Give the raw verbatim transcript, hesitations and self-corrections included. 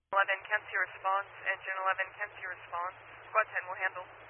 eleven, Kempsey response. Engine eleven, Kempsey response. Squad ten will handle.